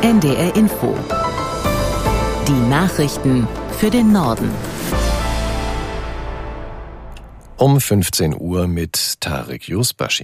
NDR Info. Die Nachrichten für den Norden. Um 15 Uhr mit Tarek Yusbashi.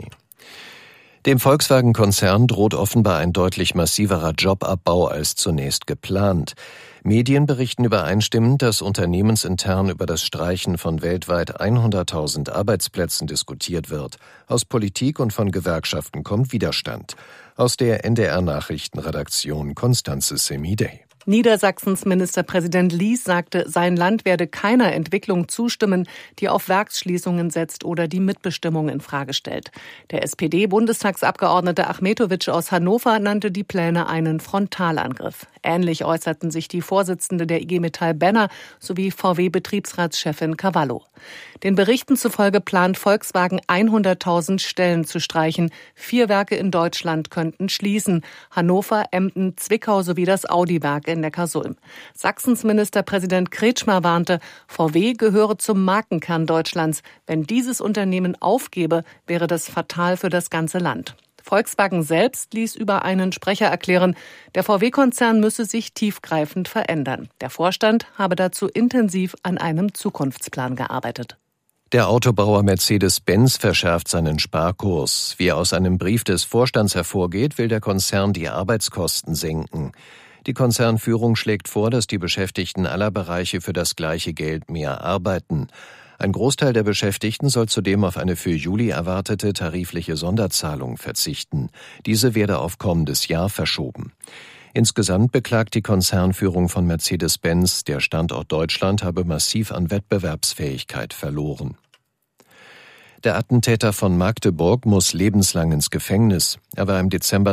Dem Volkswagen-Konzern droht offenbar ein deutlich massiverer Jobabbau als zunächst geplant. Medien berichten übereinstimmend, dass unternehmensintern über das Streichen von weltweit 100.000 Arbeitsplätzen diskutiert wird. Aus Politik und von Gewerkschaften kommt Widerstand. Aus der NDR-Nachrichtenredaktion Constanze Semidey. Niedersachsens Ministerpräsident Lies sagte, sein Land werde keiner Entwicklung zustimmen, die auf Werksschließungen setzt oder die Mitbestimmung in Frage stellt. Der SPD-Bundestagsabgeordnete Achmetowitsch aus Hannover nannte die Pläne einen Frontalangriff. Ähnlich äußerten sich die Vorsitzende der IG Metall Benner sowie VW-Betriebsratschefin Cavallo. Den Berichten zufolge plant Volkswagen 100.000 Stellen zu streichen. 4 Werke in Deutschland könnten schließen. Hannover, Emden, Zwickau sowie das Audi-Werk in Neckarsulm. Sachsens Ministerpräsident Kretschmer warnte, VW gehöre zum Markenkern Deutschlands. Wenn dieses Unternehmen aufgebe, wäre das fatal für das ganze Land. Volkswagen selbst ließ über einen Sprecher erklären, der VW-Konzern müsse sich tiefgreifend verändern. Der Vorstand habe dazu intensiv an einem Zukunftsplan gearbeitet. Der Autobauer Mercedes-Benz verschärft seinen Sparkurs. Wie aus einem Brief des Vorstands hervorgeht, will der Konzern die Arbeitskosten senken. Die Konzernführung schlägt vor, dass die Beschäftigten aller Bereiche für das gleiche Geld mehr arbeiten. Ein Großteil der Beschäftigten soll zudem auf eine für Juli erwartete tarifliche Sonderzahlung verzichten. Diese werde auf kommendes Jahr verschoben. Insgesamt beklagt die Konzernführung von Mercedes-Benz, der Standort Deutschland habe massiv an Wettbewerbsfähigkeit verloren. Der Attentäter von Magdeburg muss lebenslang ins Gefängnis. Er war im Dezember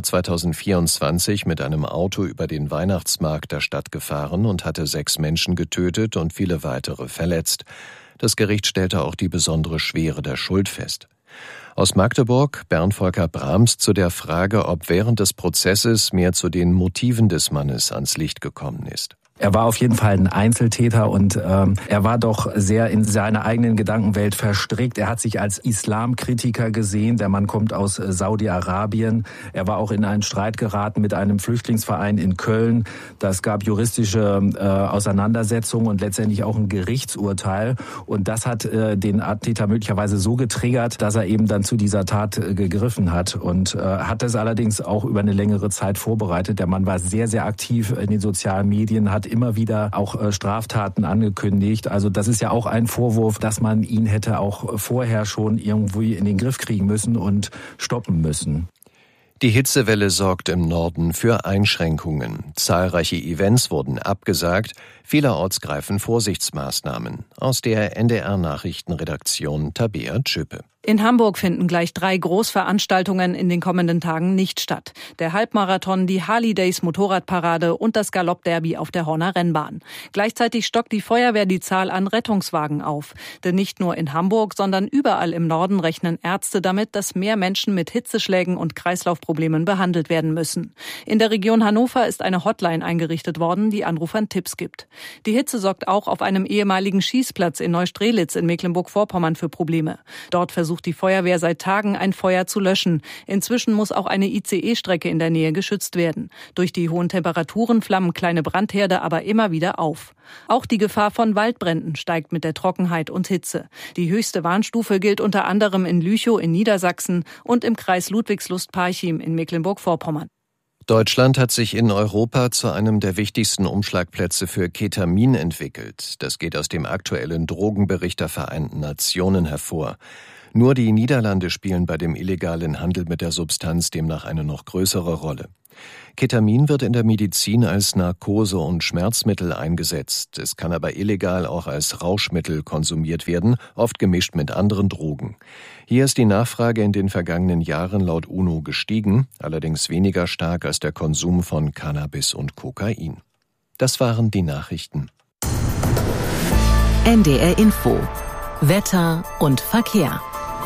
2024 mit einem Auto über den Weihnachtsmarkt der Stadt gefahren und hatte 6 Menschen getötet und viele weitere verletzt. Das Gericht stellte auch die besondere Schwere der Schuld fest. Aus Magdeburg Bernd Volker Brahms zu der Frage, ob während des Prozesses mehr zu den Motiven des Mannes ans Licht gekommen ist. Er war auf jeden Fall ein Einzeltäter und er war doch sehr in seiner eigenen Gedankenwelt verstrickt. Er hat sich als Islamkritiker gesehen. Der Mann kommt aus Saudi-Arabien. Er war auch in einen Streit geraten mit einem Flüchtlingsverein in Köln. Das gab juristische Auseinandersetzungen und letztendlich auch ein Gerichtsurteil. Und das hat den Attentäter möglicherweise so getriggert, dass er eben dann zu dieser Tat gegriffen hat. Und hat es allerdings auch über eine längere Zeit vorbereitet. Der Mann war sehr, sehr aktiv in den sozialen Medien, hat immer wieder auch Straftaten angekündigt. Also das ist ja auch ein Vorwurf, dass man ihn hätte auch vorher schon irgendwie in den Griff kriegen müssen und stoppen müssen. Die Hitzewelle sorgt im Norden für Einschränkungen. Zahlreiche Events wurden abgesagt. Vielerorts greifen Vorsichtsmaßnahmen. Aus der NDR-Nachrichtenredaktion Tabea Tschöpe. In Hamburg finden gleich 3 Großveranstaltungen in den kommenden Tagen nicht statt. Der Halbmarathon, die Harley-Days Motorradparade und das Galoppderby auf der Horner Rennbahn. Gleichzeitig stockt die Feuerwehr die Zahl an Rettungswagen auf. Denn nicht nur in Hamburg, sondern überall im Norden rechnen Ärzte damit, dass mehr Menschen mit Hitzeschlägen und Kreislaufproblemen behandelt werden müssen. In der Region Hannover ist eine Hotline eingerichtet worden, die Anrufern Tipps gibt. Die Hitze sorgt auch auf einem ehemaligen Schießplatz in Neustrelitz in Mecklenburg-Vorpommern für Probleme. Dort versucht die Feuerwehr seit Tagen, ein Feuer zu löschen. Inzwischen muss auch eine ICE-Strecke in der Nähe geschützt werden. Durch die hohen Temperaturen flammen kleine Brandherde aber immer wieder auf. Auch die Gefahr von Waldbränden steigt mit der Trockenheit und Hitze. Die höchste Warnstufe gilt unter anderem in Lüchow in Niedersachsen und im Kreis Ludwigslust-Parchim in Mecklenburg-Vorpommern. Deutschland hat sich in Europa zu einem der wichtigsten Umschlagplätze für Ketamin entwickelt. Das geht aus dem aktuellen Drogenbericht der Vereinten Nationen hervor. Nur die Niederlande spielen bei dem illegalen Handel mit der Substanz demnach eine noch größere Rolle. Ketamin wird in der Medizin als Narkose- und Schmerzmittel eingesetzt. Es kann aber illegal auch als Rauschmittel konsumiert werden, oft gemischt mit anderen Drogen. Hier ist die Nachfrage in den vergangenen Jahren laut UNO gestiegen, allerdings weniger stark als der Konsum von Cannabis und Kokain. Das waren die Nachrichten. NDR Info. Wetter und Verkehr.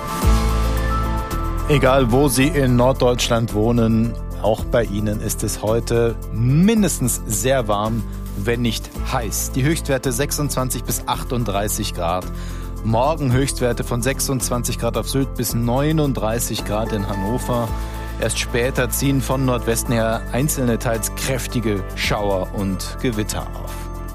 Egal wo Sie in Norddeutschland wohnen, auch bei Ihnen ist es heute mindestens sehr warm, wenn nicht heiß. Die Höchstwerte 26 bis 38 Grad. Morgen Höchstwerte von 26 Grad auf Sylt bis 39 Grad in Hannover. Erst später ziehen von Nordwesten her einzelne, teils kräftige Schauer und Gewitter auf.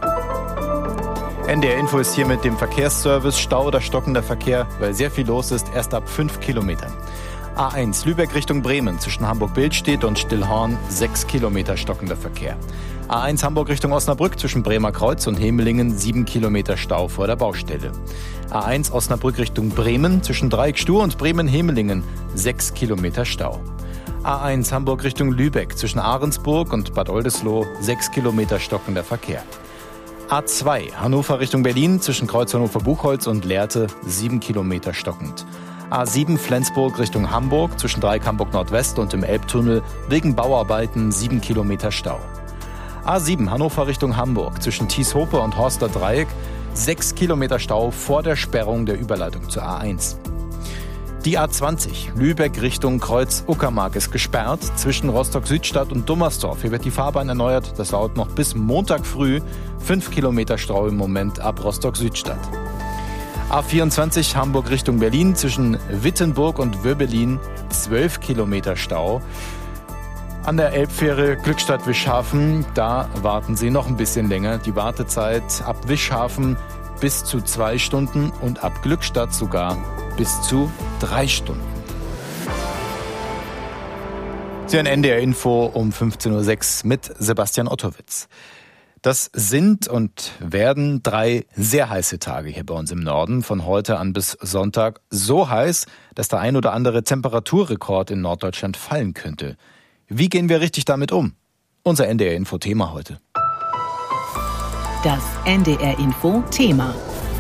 NDR Info ist hier mit dem Verkehrsservice. Stau oder stockender Verkehr, weil sehr viel los ist, erst ab 5 Kilometern. A1 Lübeck Richtung Bremen zwischen Hamburg-Billstedt und Stillhorn 6 Kilometer stockender Verkehr. A1 Hamburg Richtung Osnabrück zwischen Bremer Kreuz und Hemelingen 7 Kilometer Stau vor der Baustelle. A1 Osnabrück Richtung Bremen zwischen Dreieckstuhr und Bremen-Hemelingen 6 Kilometer Stau. A1 Hamburg Richtung Lübeck zwischen Ahrensburg und Bad Oldesloe 6 Kilometer stockender Verkehr. A2 Hannover Richtung Berlin zwischen Kreuz Hannover-Buchholz und Lehrte 7 Kilometer stockend. A7 Flensburg Richtung Hamburg zwischen Dreieck Hamburg Nordwest und im Elbtunnel wegen Bauarbeiten 7 Kilometer Stau. A7 Hannover Richtung Hamburg zwischen Thieshope und Horster Dreieck 6 Kilometer Stau vor der Sperrung der Überleitung zur A1. Die A20 Lübeck Richtung Kreuz Uckermark ist gesperrt zwischen Rostock-Südstadt und Dummersdorf. Hier wird die Fahrbahn erneuert. Das dauert noch bis Montag früh. 5 Kilometer Stau im Moment ab Rostock-Südstadt. A24 Hamburg Richtung Berlin zwischen Wittenburg und Wöbbelin 12 Kilometer Stau. An der Elbfähre Glückstadt-Wischhafen, da warten Sie noch ein bisschen länger. Die Wartezeit ab Wischhafen bis zu 2 Stunden und ab Glückstadt sogar bis zu 3 Stunden. Sie hören NDR Info um 15.06 Uhr mit Sebastian Ottowitz. Das sind und werden 3 sehr heiße Tage hier bei uns im Norden, von heute an bis Sonntag. So heiß, dass der ein oder andere Temperaturrekord in Norddeutschland fallen könnte. Wie gehen wir richtig damit um? Unser NDR Info Thema heute. Das NDR Info Thema.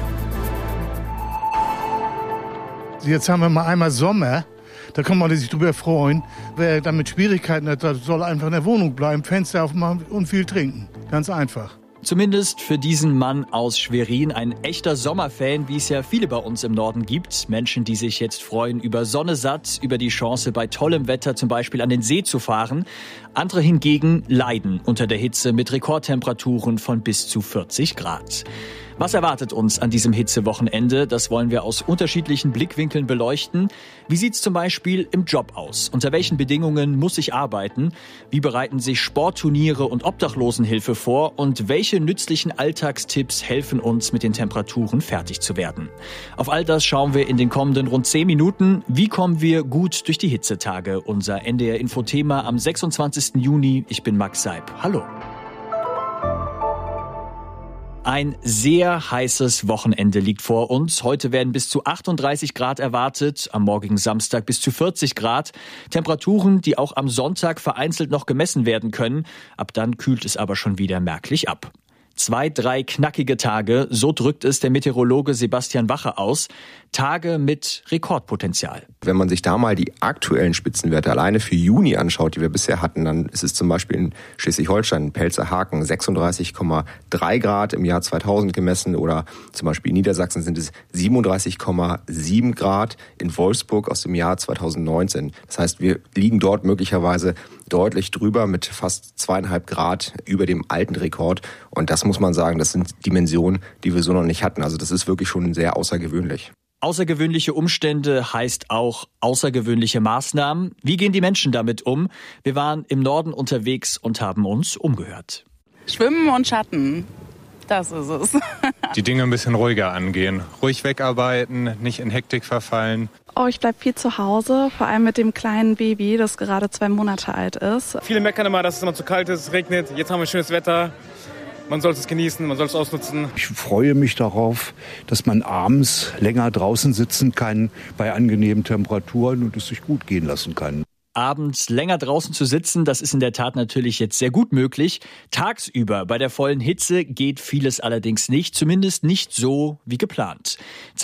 Jetzt haben wir mal einmal Sommer, da kann man sich drüber freuen. Wer damit Schwierigkeiten hat, der soll einfach in der Wohnung bleiben, Fenster aufmachen und viel trinken. Ganz einfach. Zumindest für diesen Mann aus Schwerin, ein echter Sommerfan, wie es ja viele bei uns im Norden gibt. Menschen, die sich jetzt freuen über Sonne satt, über die Chance, bei tollem Wetter zum Beispiel an den See zu fahren. Andere hingegen leiden unter der Hitze mit Rekordtemperaturen von bis zu 40 Grad. Was erwartet uns an diesem Hitzewochenende? Das wollen wir aus unterschiedlichen Blickwinkeln beleuchten. Wie sieht's zum Beispiel im Job aus? Unter welchen Bedingungen muss ich arbeiten? Wie bereiten sich Sportturniere und Obdachlosenhilfe vor? Und welche nützlichen Alltagstipps helfen uns, mit den Temperaturen fertig zu werden? Auf all das schauen wir in den kommenden rund 10 Minuten. Wie kommen wir gut durch die Hitzetage? Unser NDR-Info-Thema am 26. Juni. Ich bin Max Seib. Hallo. Ein sehr heißes Wochenende liegt vor uns. Heute werden bis zu 38 Grad erwartet, am morgigen Samstag bis zu 40 Grad. Temperaturen, die auch am Sonntag vereinzelt noch gemessen werden können. Ab dann kühlt es aber schon wieder merklich ab. 2, 3 knackige Tage, so drückt es der Meteorologe Sebastian Wache aus. Tage mit Rekordpotenzial. Wenn man sich da mal die aktuellen Spitzenwerte alleine für Juni anschaut, die wir bisher hatten, dann ist es zum Beispiel in Schleswig-Holstein, Pelzerhaken, 36,3 Grad im Jahr 2000 gemessen, oder zum Beispiel in Niedersachsen sind es 37,7 Grad, in Wolfsburg aus dem Jahr 2019. Das heißt, wir liegen dort möglicherweise deutlich drüber mit fast 2,5 Grad über dem alten Rekord. Und das muss man sagen, das sind Dimensionen, die wir so noch nicht hatten. Also das ist wirklich schon sehr außergewöhnlich. Außergewöhnliche Umstände heißt auch außergewöhnliche Maßnahmen. Wie gehen die Menschen damit um? Wir waren im Norden unterwegs und haben uns umgehört. Schwimmen und Schatten, das ist es. Die Dinge ein bisschen ruhiger angehen. Ruhig wegarbeiten, nicht in Hektik verfallen. Oh, ich bleib viel zu Hause, vor allem mit dem kleinen Baby, das gerade 2 Monate alt ist. Viele meckern immer, dass es immer zu kalt ist, es regnet. Jetzt haben wir schönes Wetter. Man soll es genießen, man soll es ausnutzen. Ich freue mich darauf, dass man abends länger draußen sitzen kann bei angenehmen Temperaturen und es sich gut gehen lassen kann. Abends länger draußen zu sitzen, das ist in der Tat natürlich jetzt sehr gut möglich. Tagsüber bei der vollen Hitze geht vieles allerdings nicht, zumindest nicht so wie geplant.